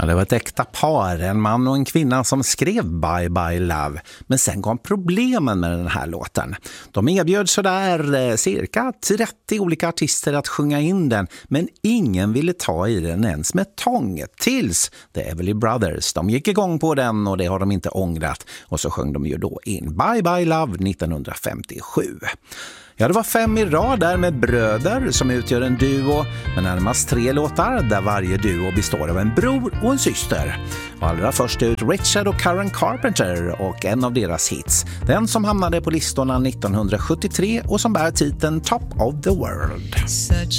Ja, det var ett äkta par, en man och en kvinna som skrev Bye Bye Love. Men sen kom problemen med den här låten. De erbjöd sådär cirka 30 olika artister att sjunga in den, men ingen ville ta i den ens med tång. Tills The Everly Brothers, de gick igång på den och det har de inte ångrat. Och så sjöng de ju då in Bye Bye Love 1957. Ja, det var 5 i rad där med bröder som utgör en duo, med närmast 3 låtar där varje duo består av en bror och en syster. Och allra först ut Richard och Karen Carpenter och en av deras hits, den som hamnade på listorna 1973 och som bär titeln Top of the World.